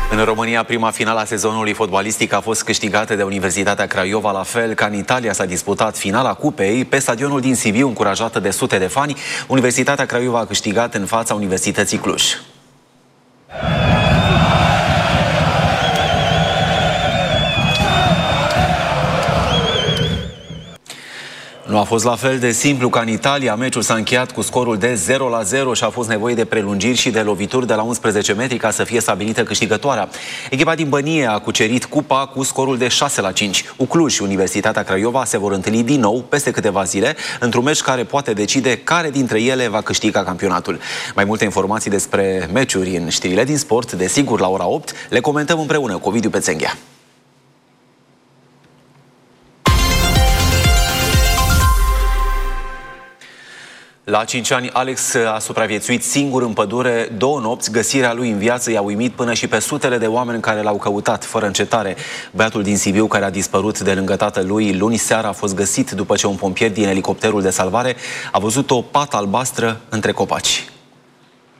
În România, prima finală a sezonului fotbalistic a fost câștigată de Universitatea Craiova, la fel ca în Italia s-a disputat finala cupei pe stadionul din Sibiu, încurajată de sute de fani. Universitatea Craiova a câștigat în fața Universității Cluj. Nu a fost la fel de simplu ca în Italia. Meciul s-a încheiat cu scorul de 0-0 și a fost nevoie de prelungiri și de lovituri de la 11 metri ca să fie stabilită câștigătoarea. Echipa din Bănie a cucerit cupa cu scorul de 6-5. Cluj și Universitatea Craiova se vor întâlni din nou peste câteva zile într-un meci care poate decide care dintre ele va câștiga campionatul. Mai multe informații despre meciuri în știrile din sport, desigur la ora 8, le comentăm împreună cu Ovidiu Pețenghea. La 5 ani, Alex a supraviețuit singur în pădure 2 nopți. Găsirea lui în viață i-a uimit până și pe sutele de oameni care l-au căutat fără încetare. Băiatul din Sibiu, care a dispărut de lângă tatălui luni seara, a fost găsit după ce un pompier din elicopterul de salvare a văzut o pată albastră între copaci.